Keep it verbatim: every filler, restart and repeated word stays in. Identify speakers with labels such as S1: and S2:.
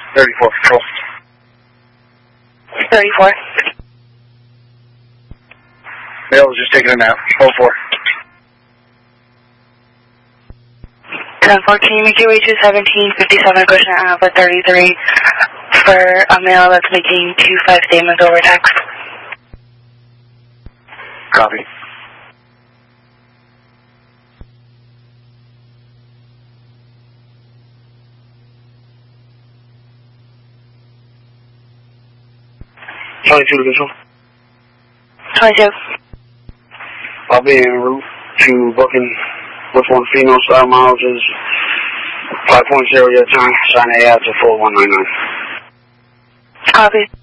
S1: thirty-four, control.
S2: thirty-four.
S1: Male was just taking a nap. oh four.
S2: ten fourteen, make your way to seventeen fifty-seven Cushing Ave thirty-three for a male that's making two five statements over text.
S1: Copy. twenty-two to control.
S2: twenty-two.
S1: I'll be en route to booking with one female style mileage is five point zero your time, sign A out to four one nine nine.
S2: Copy.